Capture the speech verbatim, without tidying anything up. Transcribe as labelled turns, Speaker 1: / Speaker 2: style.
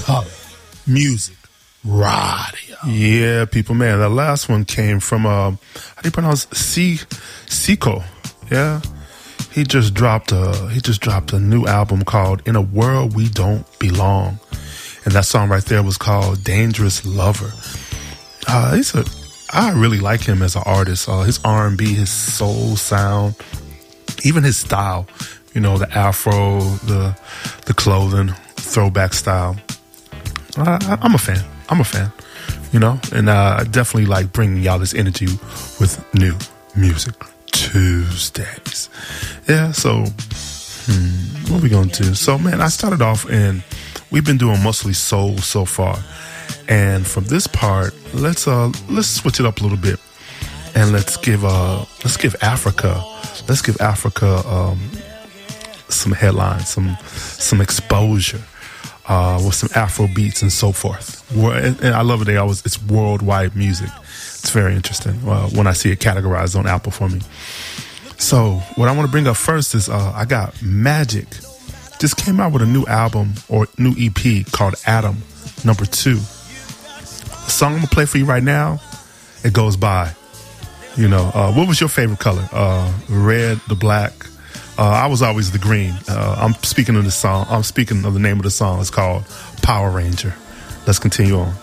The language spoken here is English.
Speaker 1: Color Music Radio.
Speaker 2: Yeah, people, man. That last one came from, uh, how do you pronounce C Cico? Yeah. He just dropped a, he just dropped a new album called In a World We Don't Belong. And that song right there was called Dangerous Lover. Uh, he's a, I really like him as an artist. Uh, his R and B, his soul sound, even his style, you know, the afro, the the clothing, throwback style. I, I, I'm a fan. I'm a fan, you know, and uh, I definitely like bringing y'all this energy with new music Tuesdays. Yeah, so hmm, what are we going to do? So, man, I started off and we've been doing mostly soul so far. And from this part, let's uh let's switch it up a little bit, and let's give uh let's give Africa let's give Africa um some headlines, some some exposure uh with some Afro beats and so forth. And, and I love it. They always it's worldwide music. It's very interesting uh, when I see it categorized on Apple for me. So what I want to bring up first is uh I got Magic. Just came out with a new album or new E P called Adam Number Two. The song I'm gonna play for you right now, it goes by. You know, uh, what was your favorite color? Uh, red, the black. Uh, I was always the green. Uh, I'm speaking of the song. I'm speaking of the name of the song. It's called Power Ranger. Let's continue on.